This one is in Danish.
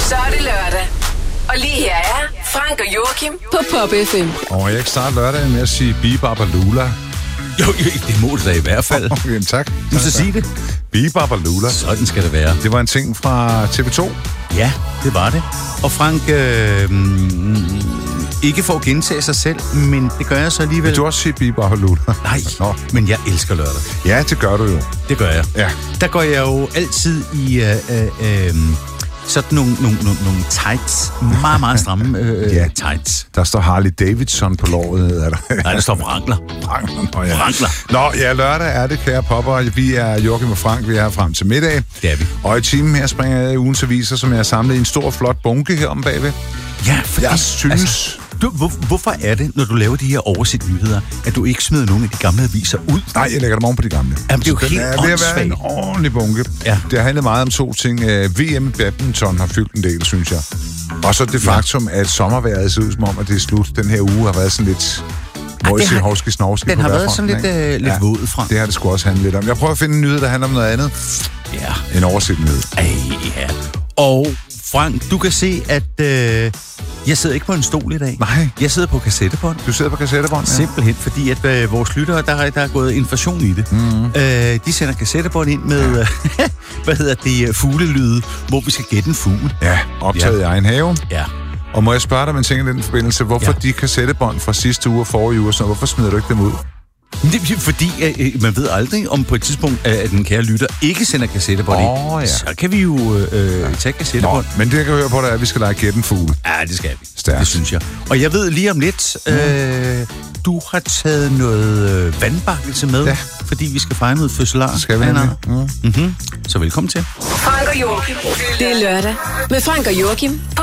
Så er det lørdag. Og lige her er Frank og Joachim på Pop FM. Og jeg kan starte lørdagen med at sige Bibabalula. Jo, det må det da i hvert fald. Okay, tak. Du skal sige det. Bibabalula. Sådan skal det være. Det var en ting fra TV2. Ja, det var det. Og Frank, ikke for at gentage sig selv, men det gør jeg så alligevel. Vil du også sige Bibabalula? Nej, men jeg elsker lørdag. Ja, det gør du jo. Det gør jeg. Ja. Der går jeg jo altid i sådan nogle tights. Meget, meget stramme Ja. tights. Der står Harley Davidson på låret. Nej, der står Wrangler. Wrangler. Nå, ja, lørdag er det, kære popper. Vi er Joachim og Frank, vi er her frem til middag. Det er vi. Og i timen her springer jeg i ugens aviser, som jeg har samlet i en stor, flot bunke her om bagved. Ja, fordi, Jeg synes... hvorfor er det, når du laver de her oversigt nyheder, at du ikke smider nogle af de gamle aviser ud? Nej, jeg lægger dem oven på de gamle. Jamen, det er jo Så helt den er ved at være en åndssvagt. ordentlig bunke. Ja. Det har handlet meget om to ting. VM i badminton har fyldt en del, synes jeg. Og så det faktum, at sommervejret ser ud som om, at det er slut. Den her uge har været sådan lidt... Den har været sådan lidt våd fra. Det har det sgu også handlet lidt om. Jeg prøver at finde en nyhed, der handler om noget andet. Ja. En oversigt nyhed. Ja. Og Frank, du kan se, at jeg sidder ikke på en stol i dag. Nej. Jeg sidder på kassettebånd. Du sidder på kassettebånd, ja. Simpelthen, fordi at vores lyttere, der er gået inflation i det. De sender kassettebånd ind med, fuglelyde, hvor vi skal gætte en fugl. Ja, optaget i egen have. Ja. Og må jeg spørge dig om en ting i den forbindelse? Hvorfor de kassettebånd fra sidste uge og forrige uge, så hvorfor smider du ikke dem ud? Det er fordi, man ved aldrig, om på et tidspunkt, at den kære lytter ikke sender kassettebånd ind. Ja. Så kan vi jo tage kassettebånd. Men det, jeg kan høre på dig, er, at vi skal lege gætte en fugl. Ja, det skal vi. Stærkt. Det synes jeg. Og jeg ved lige om lidt, du har taget noget vandbakkelse med, fordi vi skal fejre noget fødselar. Det skal vi nemlig. Så velkommen til. Frank og Joachim. Det er lørdag med Frank og Joachim